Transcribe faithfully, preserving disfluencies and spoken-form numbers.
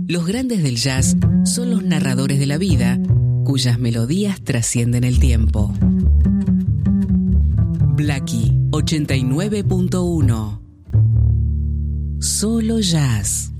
Los grandes del jazz son los narradores de la vida, cuyas melodías trascienden el tiempo. Blackie ochenta y nueve punto uno. Solo jazz.